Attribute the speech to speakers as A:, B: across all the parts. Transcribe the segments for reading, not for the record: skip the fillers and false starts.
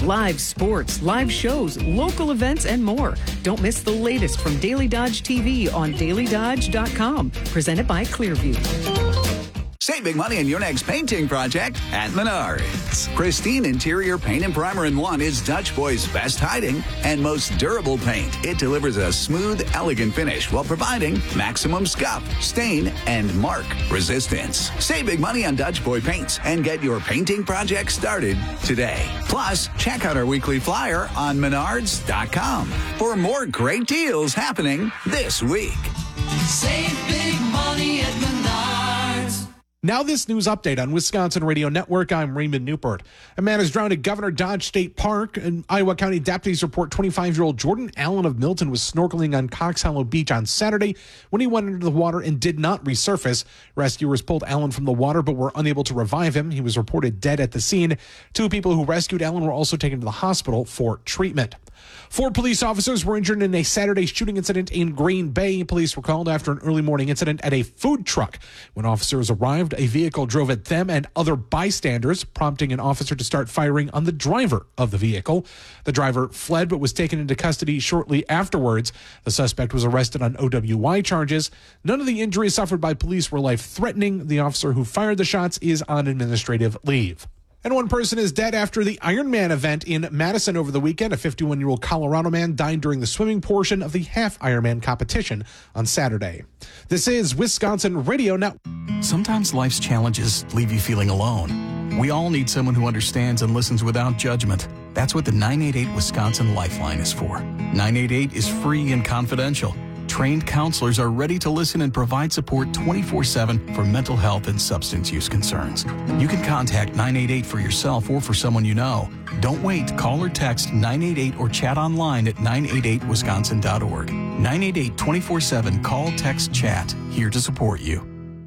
A: Live sports, live shows, local events, and more. Don't miss the latest from Daily Dodge TV on dailydodge.com. Presented by Clearview.
B: Save big money on your next painting project at Menards. Pristine Interior Paint and Primer in One is Dutch Boy's best hiding and most durable paint. It delivers a smooth, elegant finish while providing maximum scuff, stain, and mark resistance. Save big money on Dutch Boy paints and get your painting project started today. Plus, check out our weekly flyer on Menards.com for more great deals happening this week.
C: Save big money at Menards.
D: Now this news update on Wisconsin Radio Network. I'm Raymond Newport. A man is drowned at Governor Dodge State Park. And Iowa County deputies report 25-year-old Jordan Allen of Milton was snorkeling on Cox Hollow Beach on Saturday when he went into the water and did not resurface. Rescuers pulled Allen from the water but were unable to revive him. He was reported dead at the scene. 2 people who rescued Allen were also taken to the hospital for treatment. 4 police officers were injured in a Saturday shooting incident in Green Bay. Police were called after an early morning incident at a food truck. When officers arrived, a vehicle drove at them and other bystanders, prompting an officer to start firing on the driver of the vehicle. The driver fled but was taken into custody shortly afterwards. The suspect was arrested on OWI charges. None of the injuries suffered by police were life-threatening. The officer who fired the shots is on administrative leave. And 1 person is dead after the Ironman event in Madison over the weekend. A 51-year-old Colorado man died during the swimming portion of the half Ironman competition on Saturday. This is Wisconsin Radio Network.
E: Sometimes life's challenges leave you feeling alone. We all need someone who understands and listens without judgment. That's what the 988 Wisconsin Lifeline is for. 988 is free and confidential. Trained counselors are ready to listen and provide support 24/7 for mental health and substance use concerns. You can contact 988 for yourself or for someone you know. Don't wait. Call or text 988 or chat online at 988wisconsin.org. 988 24/7. Call, text, chat. Here to support you.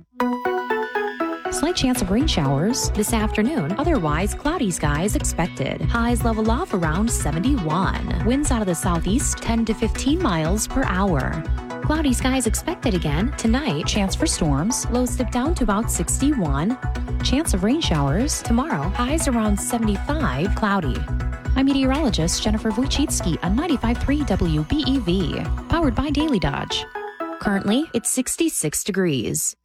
F: Slight chance of rain showers this afternoon. Otherwise, cloudy skies expected. Highs level off around 71. Winds out of the southeast 10 to 15 miles per hour. Cloudy skies expected again tonight. Chance for storms. Lows dip down to about 61. Chance of rain showers tomorrow. Highs around 75. Cloudy. I'm meteorologist Jennifer Wojcicki on 95.3 WBEV. Powered by Daily Dodge. Currently, it's 66 degrees.